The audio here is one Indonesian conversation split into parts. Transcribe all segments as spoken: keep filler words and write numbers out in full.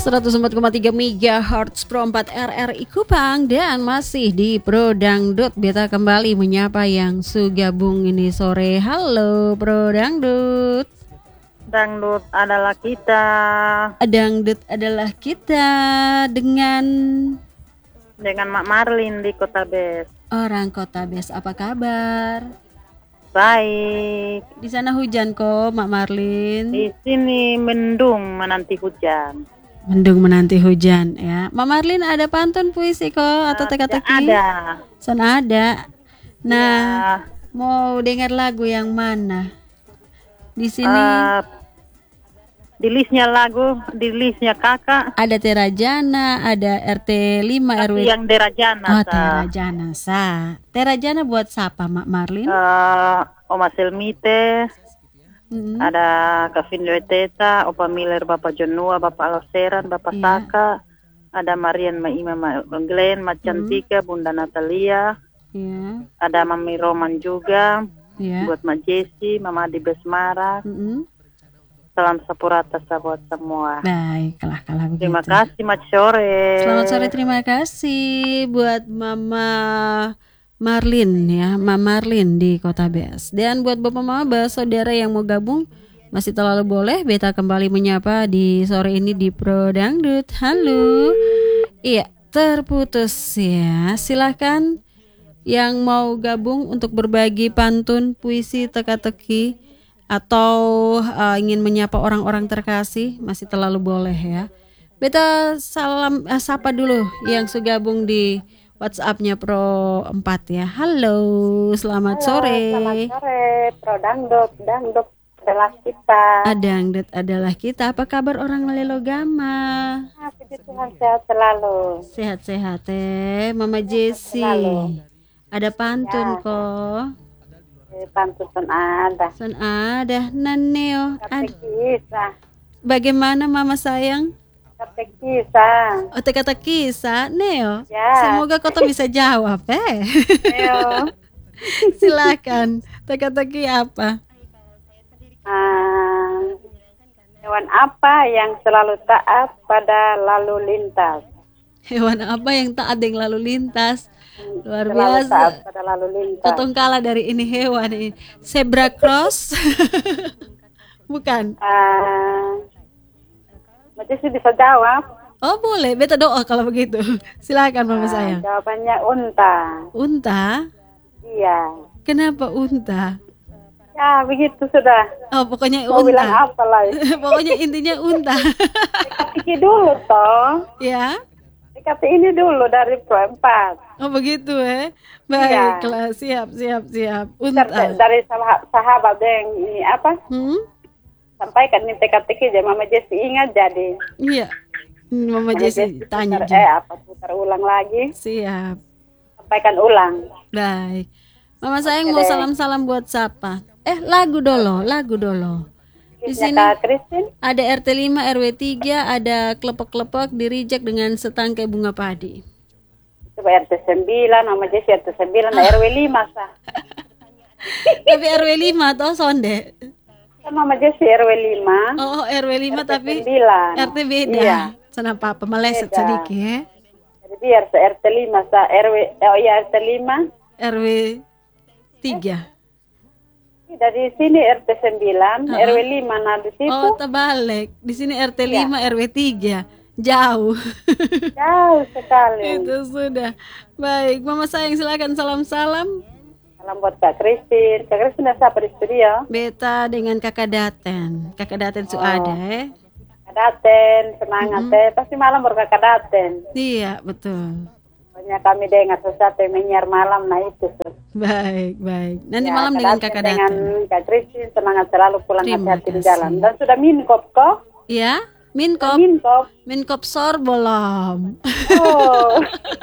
seratus empat koma tiga megahertz Pro empat R R I Kupang. Dan masih di Pro Dangdut, beta kembali menyapa yang sugabung ini sore. Halo Pro Dangdut. Dangdut adalah kita. Dangdut adalah kita dengan Dengan Mak Marlin di Kota Bes. orang Kota Bes. Apa kabar? Baik. Di sana hujan kok, Mak Marlin. Di sini mendung menanti hujan. Mendung menanti hujan ya. Mak Marlin ada pantun puisi kok atau teka-teki? Ada. Sana ada. Nah, Ya, mau dengar lagu yang mana? Di sini eh, di listnya lagu, di listnya kakak. ada Terajana, ada R T lima R W. Tapi yang Derajana. Oh, sa. Terajana sa. Terajana buat siapa, Mak Marlin? Eh, Oma Selmite, Mm-mm. ada Kavin Weteta, Opa Miller, Bapak Jonua, Bapak Aloseran, Bapak Iya. Saka, ada Marian Maima Ma Glenn, Ma Cantika, Bunda Natalia, Ya, ada Mami Roman juga, ya. buat Ma Jessi, Mama Adi Besmara. Mm-mm. Salam Sapurata buat semua. Baiklah kalau begitu. Terima kasih, Mat Sore. Selamat sore, terima kasih buat Mama Marlin ya, Mama Marlin di Kota Bes. Dan buat Bapak Mama, saudara yang mau gabung masih terlalu boleh. Beta kembali menyapa di sore ini di Pro Dangdut. Halo. Iya, terputus ya. Silahkan yang mau gabung untuk berbagi pantun, puisi, teka-teki, atau uh, ingin menyapa orang-orang terkasih, masih terlalu boleh ya. Beta salam eh, sapa dulu yang sugabung di WhatsApp-nya Pro empat ya. Halo, selamat Halo, sore. Selamat sore, Pro Dangdut, Dangdut adalah kita. Dangdut adalah kita. Apa kabar orang Lelogama? Ah, puji Tuhan sehat selalu. Sehat-sehat eh, Mama Jessi. Selalu. Ada pantun Ya. kok. Eh, Pantun ada. Son ada Naneo. Kata Ad- kisah, Bagaimana Mama sayang? kata kisah. Oh, kata kisah, Neo. Ya. Semoga kau tuh bisa jawab, eh. Ayo. Silakan. Teka-teki apa? Ah, hewan apa yang selalu taat pada lalu lintas? Hewan apa yang tak ada yang lalu lintas? Luar Selalu biasa. taat pada lalu lintas. Totong kalah dari ini hewan ini. Zebra cross? Bukan. Ah, Mbak Jessi bisa jawab. Oh boleh. Beta doa kalau begitu. Silakan Mama Ah, sayang. jawabannya unta. Unta? Iya. Kenapa unta? Ya begitu sudah. Oh pokoknya Mau bilang unta. apa lagi? Pokoknya intinya unta. Teka-teki dulu toh. Ya. Teka ini dulu dari Pro empat. Oh begitu eh. Baiklah, siap siap siap. Dar- Unta. Dari sahabat, sahabat yang ini apa? Hmm? Sampaikan ini teka-teki aja Mama Jessi ingat jadi. Iya. Hmm, Mama Jessi tanya putar, aja. eh apa putar ulang lagi. Siap. Sampaikan ulang. Baik. Mama sayang mau deh. salam-salam buat siapa? Eh, lagu dulu, lagu dulu. Di Kisnya sini Kak Christine. ada R T lima R W tiga, ada klepek-klepek di reject dengan setangkai bunga padi. Coba R T sembilan, Mama Jessi R T sembilan, R W lima sah. Tapi R W lima toh sonde. Kan Mama Jessi R W lima. Oh, R W lima R T tapi sembilan. R T beda. Iya. Kenapa apa meleset Beda. sedikit ya? Jadi biar se R T lima sah R W oh iya R T lima. R W tiga. Dari sini R T sembilan, Uh-uh. R W lima nah di situ. Oh, terbalik. Di sini R T Iya. lima R W tiga. Jauh. Jauh sekali. Itu sudah. Baik, Mama sayang silakan salam-salam. Salam buat Kak Christine. Kak Christine siapa di studio? Beta dengan Kakak Daten. Kakak Daten su Oh. ada eh. Kak Daten, semangat Mm-mm. teh. Pasti malam baru Kak Daten. Iya, betul. Pokoknya kami dengar sesuatu yang menyiar malam, nah itu. Sus. Baik, baik. Nanti Ya, malam Kak dengan Daten Kakak dengan Daten. Kak Christine semangat selalu pulang Terima hati-hati di kasih. jalan. Dan sudah minkop kok? Ya, Minkop. Minkop. Minkop sor belum. Oh.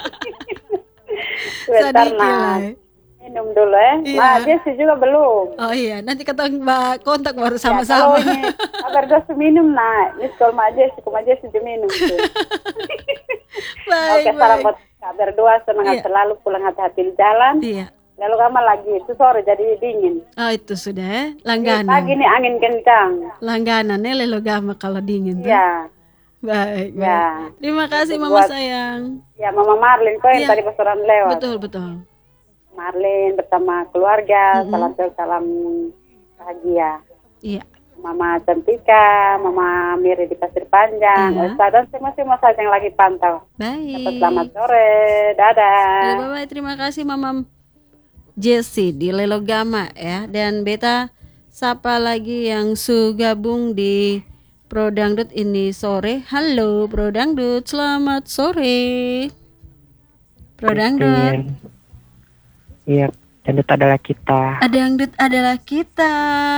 Sebentar Sedikit nah. lah. Minum dulu eh. Iya. Nah, Jessi juga belum. Oh iya, nanti kita mbak kontak baru Ya, sama-sama. kalau ini kabar dosa minum nah, ini kalau majes, kalau majes itu minum. Tuh. Baik, Oke, salam baik. buat Kak berdua, semangat Iya. selalu pulang hati-hati di jalan. Iya. Lalu kamu lagi itu sore jadi dingin. Oh itu sudah eh. Pagi langganan. nih angin kencang. Langganan eh lelogama kalau dingin tuh. Iya. Baik, baik. Ya, Terima kasih Mama buat sayang. ya Mama Marlin kok yang Iya. tadi pasaran lewat. Betul, betul. Marlin bersama keluarga, Mm-mm. salam salam bahagia. Iya. Mama Cantika, Mama Miri di Pasir Panjang, Iya. Ustaz dan semua-semua saja yang lagi pantau. Baik. Selamat sore, dadah. Ya, bye-bye. Terima kasih Mama Jessie di Lelogama ya. Dan Beta sapa lagi yang su gabung di Pro Dangdut ini sore. Halo Pro Dangdut, selamat sore. Pro Dangdut. Iya, dangdut adalah kita. Dangdut adalah kita,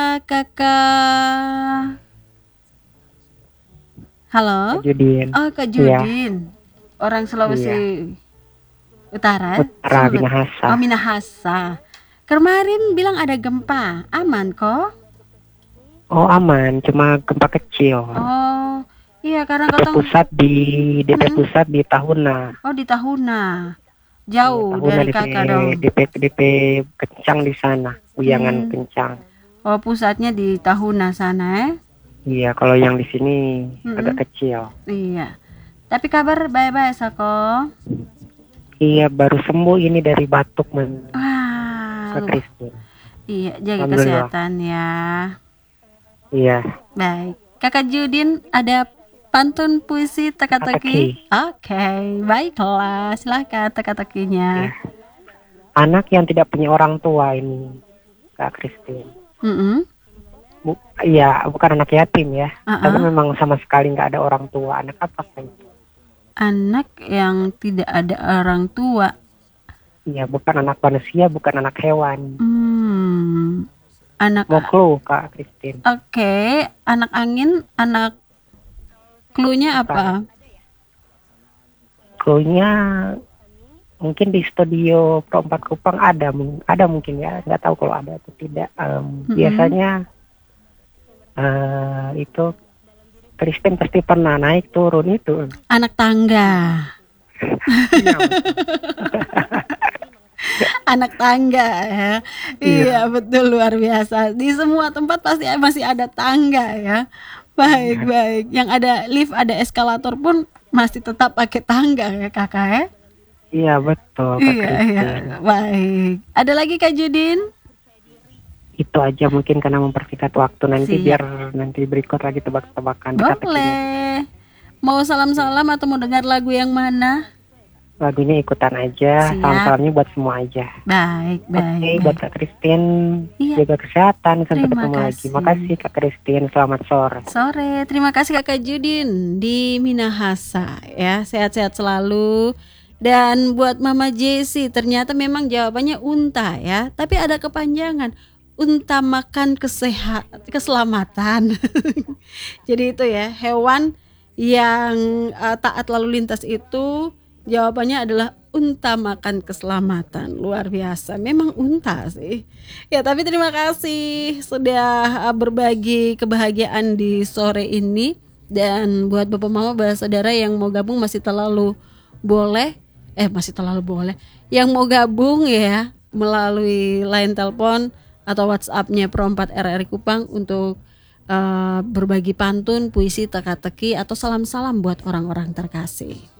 Kakak. Halo. Kak Judin. Oh, Kak Iya. Judin. Orang Sulawesi Utara. Utara, Sulut. Minahasa. Oh, Minahasa. Kemarin bilang ada gempa. Aman kok? Oh aman, cuma gempa kecil. Oh, iya karena D P katong pusat di D P Hmm. pusat di Tahuna. oh di Tahuna. Jauh Tahuna dari D P, Kakak dong. D P D P kencang di sana, uyangan Hmm. kencang. Oh, pusatnya di Tahuna sana eh? Iya, kalau yang di sini Mm-mm. agak kecil. Iya. Tapi kabar bye-bye Sako. Iya, baru sembuh ini dari batuk men. Wah. Kak lu- Christine. Iya, jaga Alhamdulillah. kesehatan ya. Iya, Baik. Kakak Judin ada pantun puisi teka-teki? Oke, baiklah. Silakan teka-tekinya. Iya. Anak yang tidak punya orang tua ini, Kak Christine. Mm-mm. Bu, iya, bukan anak yatim ya. Uh-uh. Tapi memang sama sekali nggak ada orang tua. Anak apa itu? Anak yang tidak ada orang tua. Iya, bukan anak manusia, bukan anak hewan. Hmm. Anak Mau clue, Kak Christine? Oke, anak angin, anak clue-nya apa? Clue-nya mungkin di studio Pro empat Kupang ada, mung- ada mungkin ya. Nggak tahu kalau ada atau tidak. Em, Mm-mm. Biasanya eh, itu Christine pasti pernah naik turun itu. Anak tangga. Iya, Anak tangga ya. Iya, betul luar biasa. Di semua tempat pasti masih ada tangga ya. Baik, Iya. baik. Yang ada lift, ada eskalator pun masih tetap pakai tangga ya, Kakak ya. iya betul, Kak Iya, iya. Christine. Baik. Ada lagi Kak Judin? Itu aja mungkin karena mempersingkat waktu nanti Siap. biar nanti berikut lagi tebak-tebakan. teka-tekinya. Boleh. Mau salam-salam atau mau dengar lagu yang mana? Lagunya ikutan aja, Siap. salam-salamnya buat semua aja. Baik, Oke, baik. buat baik. Kak Christine, Iya. jaga kesehatan, sampai Terima ketemu lagi. kasih. Makasih Kak Christine, selamat sore. Sore, terima kasih Kakak Judin di Minahasa ya, sehat-sehat selalu. Dan buat Mama Jessie, ternyata memang jawabannya unta ya, tapi ada kepanjangan. Unta makan kesehat, keselamatan. Jadi itu ya, hewan yang uh, taat lalu lintas itu jawabannya adalah unta makan keselamatan. Luar biasa, memang unta sih. Ya, tapi terima kasih sudah uh, berbagi kebahagiaan di sore ini. Dan buat Bapak Mama, Bapak Saudara yang mau gabung masih terlalu boleh, eh masih terlalu boleh, yang mau gabung ya melalui line telepon atau WhatsApp-nya Pro empat R R I Kupang untuk uh, berbagi pantun, puisi, teka-teki atau salam-salam buat orang-orang terkasih.